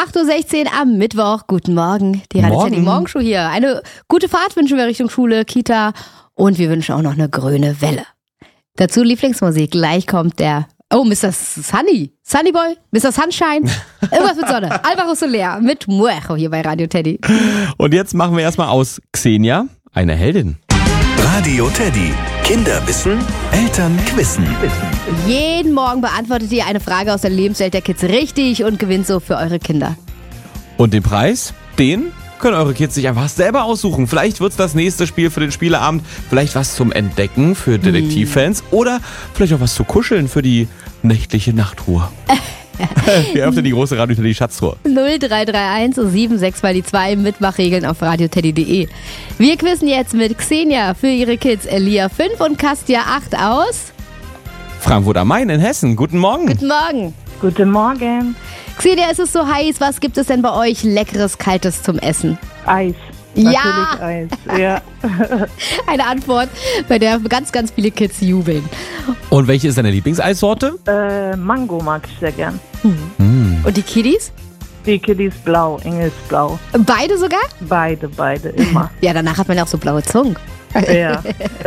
8.16 Uhr am Mittwoch. Guten Morgen. Die Radio Teddy Morgenshow hier. Eine gute Fahrt wünschen wir Richtung Schule, Kita und wir wünschen auch noch eine grüne Welle. Dazu Lieblingsmusik. Gleich kommt der... Oh, Mr. Sunny. Sunny Boy? Mr. Sunshine? Irgendwas mit Sonne. Alvaro Soler mit Muejo hier bei Radio Teddy. Und jetzt machen wir erstmal aus Xenia eine Heldin. Radio Teddy. Kinder wissen, Eltern quissen. Jeden Morgen beantwortet ihr eine Frage aus der Lebenswelt der Kids richtig und gewinnt so für eure Kinder. Und den Preis, den können eure Kids sich einfach selber aussuchen. Vielleicht wird's das nächste Spiel für den Spieleabend, vielleicht was zum Entdecken für Detektivfans oder vielleicht auch was zu kuscheln für die nächtliche Nachtruhe. Wir öffnen die große Radio Teddy Schatztruhe. 0331 76 mal die 2 Mitmachregeln auf radioteddy.de. Wir quizzen jetzt mit Xenia für ihre Kids Elia 5 und Kastia 8 aus Frankfurt am Main in Hessen. Guten Morgen. Guten Morgen. Guten Morgen. Xenia, es ist so heiß. Was gibt es denn bei euch Leckeres, Kaltes zum Essen? Eis. Ja! Natürlich Eis, ja. Eine Antwort, bei der ganz, ganz viele Kids jubeln. Und welche ist deine Lieblingseissorte? Mango mag ich sehr gern. Und die Kiddies? Die Kiddies blau, Engels blau. Beide sogar? Beide, immer. Ja, danach hat man ja auch so blaue Zungen. Ja.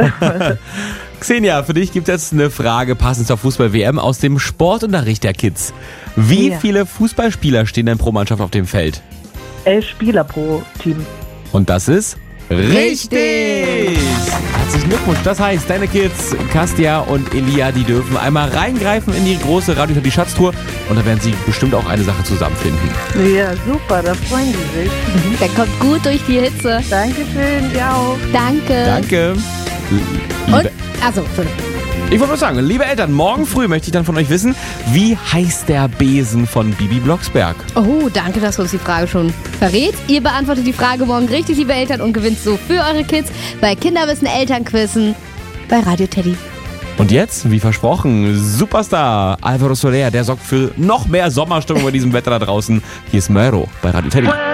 Xenia, für dich gibt es jetzt eine Frage passend zur Fußball-WM aus dem Sportunterricht der Kids. Wie viele Fußballspieler stehen denn pro Mannschaft auf dem Feld? 11 Spieler pro Team. Und das ist richtig! Herzlichen Glückwunsch. Das heißt, deine Kids, Kastia und Elia, die dürfen einmal reingreifen in die große Radio Teddy Schatztruhe und da werden sie bestimmt auch eine Sache zusammenfinden. Ja, super, da freuen die sich. Der kommt gut durch die Hitze. Dankeschön, dir auch. Danke. Danke. Und, Entschuldigung. Ich wollte nur sagen, liebe Eltern, morgen früh möchte ich dann von euch wissen, wie heißt der Besen von Bibi Blocksberg? Oh, danke, dass du uns die Frage schon verrät. Ihr beantwortet die Frage morgen richtig, liebe Eltern, und gewinnt so für eure Kids bei Kinderwissen Elternquizzen bei Radio Teddy. Und jetzt, wie versprochen, Superstar Alvaro Soler, der sorgt für noch mehr Sommerstimmung bei diesem Wetter da draußen. Hier ist Muejo bei Radio Teddy.